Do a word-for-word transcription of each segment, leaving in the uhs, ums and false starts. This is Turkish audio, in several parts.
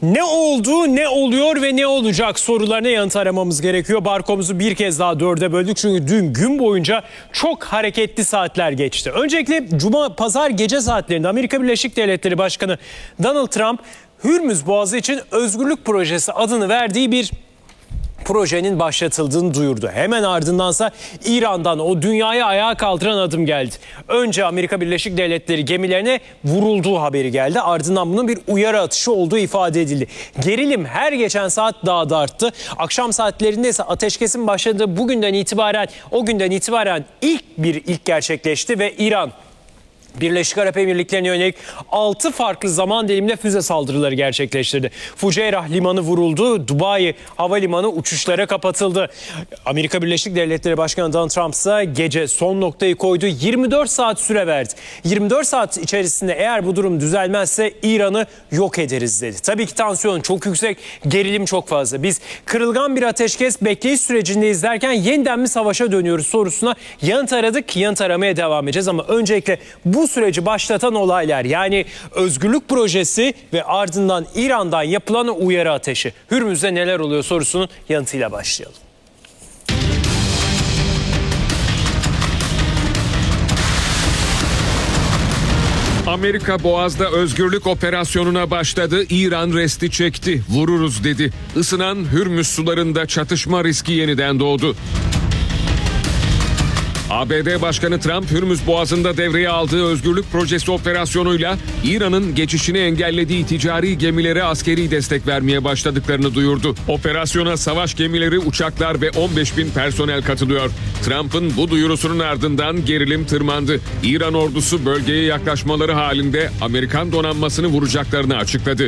Ne oldu, ne oluyor ve ne olacak sorularına yanıt aramamız gerekiyor. Barkomuzu bir kez daha dörde böldük çünkü dün gün boyunca çok hareketli saatler geçti. Öncelikle Cuma Pazar gece saatlerinde Amerika Birleşik Devletleri Başkanı Donald Trump, Hürmüz Boğazı için Özgürlük Projesi adını verdiği bir projenin başlatıldığını duyurdu. Hemen ardındansa İran'dan o dünyayı ayağa kaldıran adım geldi. Önce Amerika Birleşik Devletleri gemilerine vurulduğu haberi geldi. Ardından bunun bir uyarı atışı olduğu ifade edildi. Gerilim her geçen saat daha da arttı. Akşam saatlerinde ise ateşkesin başladığı bugünden itibaren, o günden itibaren ilk bir ilk gerçekleşti ve İran Birleşik Arap Emirlikleri'ne yönelik altı farklı zaman diliminde füze saldırıları gerçekleştirdi. Fuceyrah limanı vuruldu, Dubai havalimanı uçuşlara kapatıldı. Amerika Birleşik Devletleri Başkanı Donald Trump ise gece son noktayı koydu, yirmi dört saat süre verdi. yirmi dört saat içerisinde eğer bu durum düzelmezse İran'ı yok ederiz dedi. Tabii ki tansiyon çok yüksek, gerilim çok fazla. Biz kırılgan bir ateşkes bekleyiş sürecindeyiz derken yeniden mi savaşa dönüyoruz sorusuna yanıt aradık, yanıt aramaya devam edeceğiz ama öncelikle bu Bu süreci başlatan olaylar, yani Özgürlük Projesi ve ardından İran'dan yapılan uyarı ateşi. Hürmüz'de neler oluyor sorusunun yanıtıyla başlayalım. Amerika Boğaz'da özgürlük operasyonuna başladı. İran resti çekti. Vururuz dedi. Isınan Hürmüz sularında çatışma riski yeniden doğdu. A B D Başkanı Trump, Hürmüz Boğazı'nda devreye aldığı Özgürlük Projesi operasyonuyla İran'ın geçişini engellediği ticari gemilere askeri destek vermeye başladıklarını duyurdu. Operasyona savaş gemileri, uçaklar ve on beş bin personel katılıyor. Trump'ın bu duyurusunun ardından gerilim tırmandı. İran ordusu bölgeye yaklaşmaları halinde Amerikan donanmasını vuracaklarını açıkladı.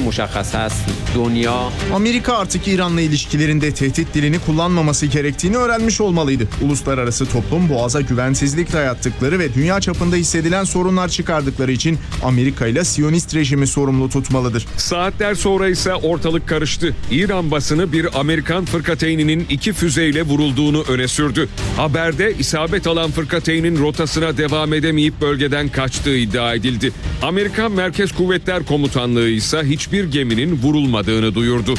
Amerika artık İran'la ilişkilerinde tehdit dilini kullanmaması gerektiğini öğrenmiş olmalıydı. Uluslararası toplum Boğaz'a güvensizlik dayattıkları ve dünya çapında hissedilen sorunlar çıkardıkları için Amerika ile Siyonist rejimi sorumlu tutmalıdır. Saatler sonra ise ortalık karıştı. İran basını bir Amerikan fırkateyninin iki füzeyle vurulduğunu öne sürdü. Haberde isabet alan fırkateynin rotasına devam edemeyip bölgeden kaçtığı iddia edildi. Amerikan Merkez Kuvvetler Komutanlığı ise hiçbir geminin vurulmadığını duyurdu.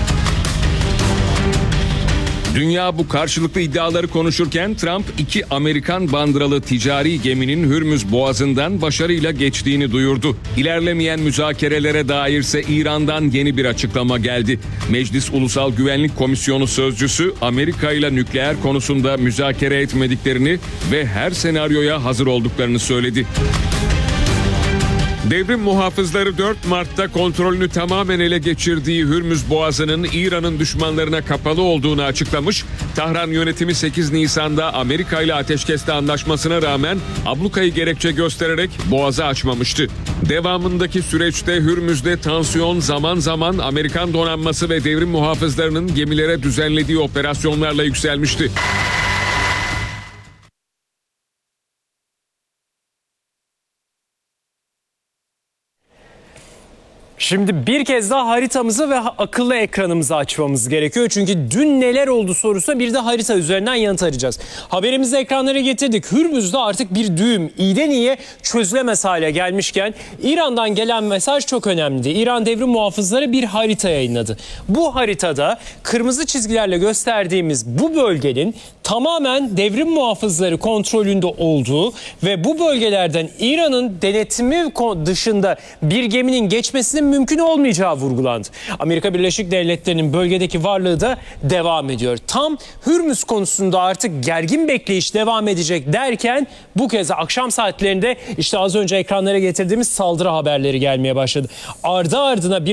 Dünya bu karşılıklı iddiaları konuşurken Trump iki Amerikan bandıralı ticari geminin Hürmüz Boğazı'ndan başarıyla geçtiğini duyurdu. İlerlemeyen müzakerelere dairse İran'dan yeni bir açıklama geldi. Meclis Ulusal Güvenlik Komisyonu sözcüsü Amerika ile nükleer konusunda müzakere etmediklerini ve her senaryoya hazır olduklarını söyledi. Devrim muhafızları dört Mart'ta kontrolünü tamamen ele geçirdiği Hürmüz Boğazı'nın İran'ın düşmanlarına kapalı olduğunu açıklamış. Tahran yönetimi sekiz Nisan'da Amerika ile ateşkeste anlaşmasına rağmen ablukayı gerekçe göstererek Boğaz'ı açmamıştı. Devamındaki süreçte Hürmüz'de tansiyon zaman zaman Amerikan donanması ve devrim muhafızlarının gemilere düzenlediği operasyonlarla yükselmişti. Şimdi bir kez daha haritamızı ve akıllı ekranımızı açmamız gerekiyor. Çünkü dün neler oldu sorusuna bir de harita üzerinden yanıt arayacağız. Haberimizi ekranlara getirdik. Hürmüz'de artık bir düğüm iyiden iyiye çözülemez hale gelmişken İran'dan gelen mesaj çok önemliydi. İran devrim muhafızları bir harita yayınladı. Bu haritada kırmızı çizgilerle gösterdiğimiz bu bölgenin tamamen devrim muhafızları kontrolünde olduğu ve bu bölgelerden İran'ın denetimi dışında bir geminin geçmesinin mümkün olmayacağı vurgulandı. Amerika Birleşik Devletleri'nin bölgedeki varlığı da devam ediyor. Tam Hürmüz konusunda artık gergin bekleyiş devam edecek derken bu kez akşam saatlerinde işte az önce ekranlara getirdiğimiz saldırı haberleri gelmeye başladı. Ardı ardına bir